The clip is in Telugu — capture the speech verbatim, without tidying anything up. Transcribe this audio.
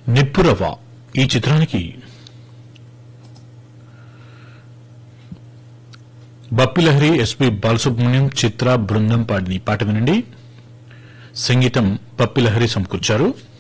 నిప్పురవ ఈ చిత్రానికి బప్పిలహరి ఎస్పి బాలసుబ్రహ్మణ్యం చిత్ర బృందం పాడిన పాట వినండి. సంగీతం బప్పిలహరి సమకూర్చారు.